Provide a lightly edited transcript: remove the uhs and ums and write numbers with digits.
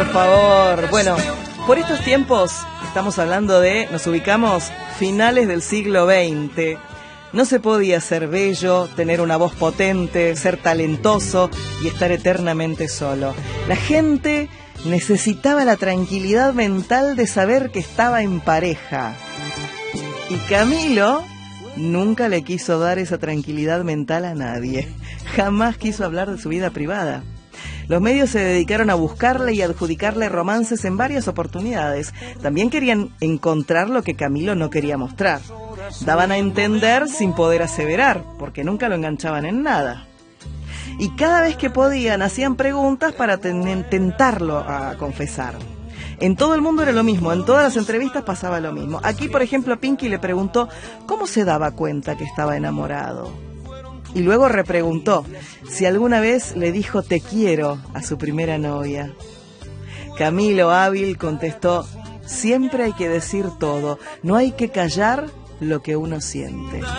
favor. Bueno, por estos tiempos estamos hablando de, nos ubicamos, finales del siglo XX. No se podía ser bello, tener una voz potente, ser talentoso y estar eternamente solo. La gente necesitaba la tranquilidad mental de saber que estaba en pareja. Y Camilo nunca le quiso dar esa tranquilidad mental a nadie. Jamás quiso hablar de su vida privada. Los medios se dedicaron a buscarle y adjudicarle romances en varias oportunidades. También querían encontrar lo que Camilo no quería mostrar. Daban a entender sin poder aseverar, porque nunca lo enganchaban en nada. Y cada vez que podían hacían preguntas para tentarlo a confesar. En todo el mundo era lo mismo, en todas las entrevistas pasaba lo mismo. Aquí, por ejemplo, Pinky le preguntó cómo se daba cuenta que estaba enamorado. Y luego repreguntó si alguna vez le dijo te quiero a su primera novia. Camilo, hábil, contestó: siempre hay que decir todo, no hay que callar lo que uno siente.